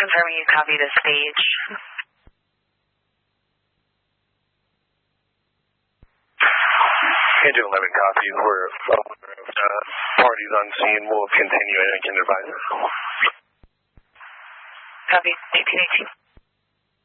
confirming you copy the stage. Engine 11 copy. We're aware of parties on scene. We'll continue and I can advise. Copy, 1818.